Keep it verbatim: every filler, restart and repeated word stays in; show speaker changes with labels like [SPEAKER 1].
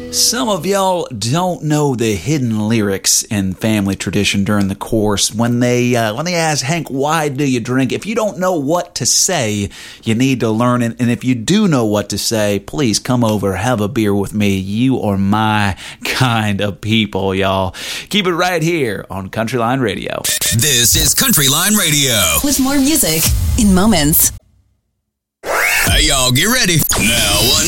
[SPEAKER 1] Some of y'all don't know the hidden lyrics in family tradition during the course. When they uh, when they ask, Hank, why do you drink? If you don't know what to say, you need to learn it. And if you do know what to say, please come over, have a beer with me. You are my kind of people, y'all. Keep it right here on Countryline Radio.
[SPEAKER 2] This is Countryline Radio.
[SPEAKER 3] With more music in moments.
[SPEAKER 2] Hey, y'all, get ready. Now, one